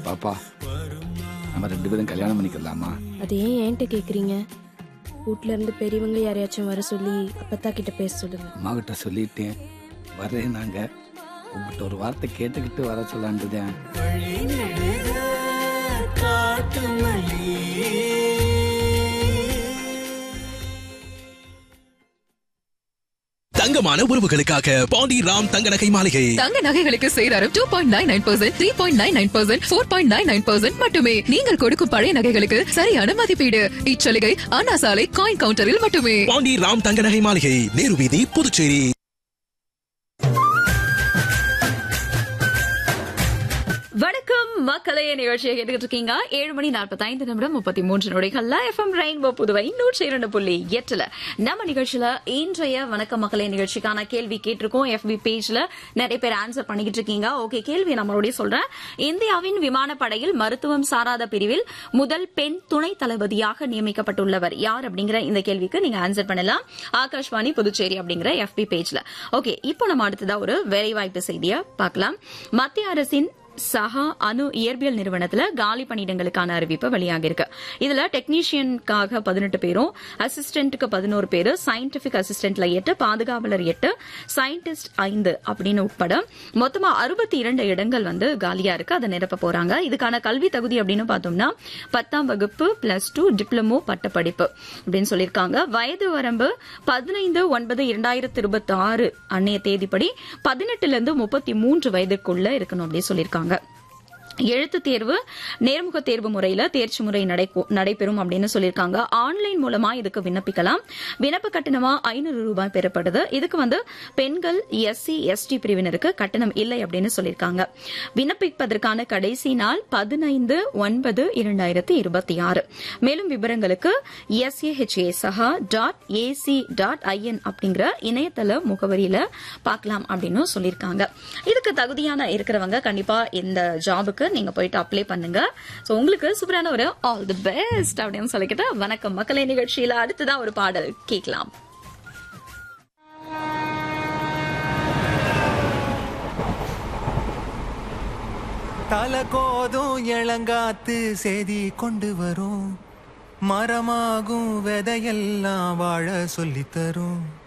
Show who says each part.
Speaker 1: பாப்பா, நம்ம 2 பேரும் கல்யாணம் பண்ணிக்கலாமா?
Speaker 2: அது ஏன் என்கிட்ட கேக்குறீங்க? வீட்ல இருந்து பெரியவங்க யாரையாச்சும் வர சொல்லி அப்பத்தா கிட்ட பேச சொல்லுங்க.
Speaker 1: அம்மா கிட்ட சொல்லிட்டேன், வரேன். நாங்க உங்ககிட்ட ஒரு வார்த்தை கேட்டுக்கிட்டு வர சொல்லான்ட்டுதான்.
Speaker 3: தங்கமான உறவுகளுக்காக பாண்டி ராம் தங்க நகை மாளிகை.
Speaker 4: தங்க நகைகளுக்கு சேதாரம் 2.99%, 3.99%, 4.99% மட்டுமே. நீங்கள் கொடுக்கும் பழைய நகைகளுக்கு சரியான மதிப்பீடு. இச்சலுகை அண்ணா சாலை காயின் கவுண்டரில் மட்டுமே.
Speaker 3: பாண்டி ராம் தங்க நகை மாளிகை, நேரு வீதி, புதுச்சேரி.
Speaker 5: வணக்கம் மக்களே, நிகழ்ச்சியை கேட்டுக்கிட்டு இருக்கீங்க. 7:45 எஃப்எம் ரெயின்போ புதுவை 102.8 நம்ம நிகழ்ச்சியில இன்றைய வணக்கம் மக்களே நிகழ்ச்சிக்கான கேள்வி கேட்டிருக்கோம். FB பேஜ்ல நிறைய பேர் ஆன்சர் பண்ணிக்கிட்டு இருக்கீங்க. ஓகே, கேள்வி நம்மளோட சொல்றேன். இந்தியாவின் விமானப்படையில் மருத்துவம் சாராத பிரிவில் முதல் பெண் துணை தளபதியாக நியமிக்கப்பட்டுள்ளவர் யார் அப்படிங்கிற இந்த கேள்விக்கு நீங்க ஆன்சர் பண்ணலாம். ஆகாஷ்வாணி புதுச்சேரி அப்படிங்கிற FB பேஜ்ல. ஓகே, இப்போ நம்ம அடுத்ததா ஒரு வேலைவாய்ப்பு செய்தியை பார்க்கலாம். மத்திய அரசின் சஹா அணு இயற்பியல் நிறுவனத்துல காலி பணியிடங்களுக்கான அறிவிப்பு வெளியாக இருக்கு. இதுல டெக்னீஷியனுக்காக 18 பேரும், அசிஸ்டன்ட்டுக்கு 11 பேரு, சயின்டிபிக் அசிஸ்டன்ட்ல 8, பாதுகாவலர் 8, சயின்டிஸ்ட் 5 அப்படின்னு உட்பட மொத்தமா 62 இடங்கள் காலியா இருக்கு. அதை நிரப்ப போறாங்க. இதுக்கான கல்வி தகுதி அப்படின்னு பார்த்தோம்னா 10ஆம் வகுப்பு +2 டிப்ளமோ பட்டப்படிப்பு அப்படின்னு சொல்லியிருக்காங்க. வயது வரம்பு 15/9/2026 அன்னைய தேதிப்படி 18 இருந்து 33 வயதுக்குள்ள இருக்கணும் அப்படின்னு சொல்லியிருக்காங்க. எழுத்து தேர்வு நேர்முக தேர்வு முறையில தேர்ச்சி முறை நடைபெறும் அப்படின்னு சொல்லியிருக்காங்க. ஆன்லைன் மூலமா இதுக்கு விண்ணப்பிக்கலாம். விண்ணப்ப கட்டணமா 500 ரூபாய் பெறப்படுது. இதுக்கு பெண்கள், SC ST பிரிவினருக்கு கட்டணம் இல்லை அப்படின்னு சொல்லியிருக்காங்க. விண்ணப்பிப்பதற்கான கடைசி நாள் 15/9/2026. மேலும் விவரங்களுக்கு sahasaha.ac.in அப்படிங்கிற இணையதள முகவரியில பார்க்கலாம் அப்படின்னு சொல்லியிருக்காங்க. இதுக்கு தகுதியான இருக்கிறவங்க கண்டிப்பா இந்த ஜாபுக்கு நீங்க போயிட்டு அப்ளை பண்ணுங்க. சோ உங்களுக்கு சூப்பரான ஒரு ஆல் தி பெஸ்ட் அப்படின்னு சொல்லிக்கிட்டு வணக்கம் மக்களே நிகழ்ச்சியில அடுத்ததான் ஒரு பாடல் கேட்கலாம்.
Speaker 6: தலகோதும் இளங்காத்து செய்தி கொண்டு வரும், மரமாகும் விதையெல்லாம் வாழ சொல்லித்தரும்.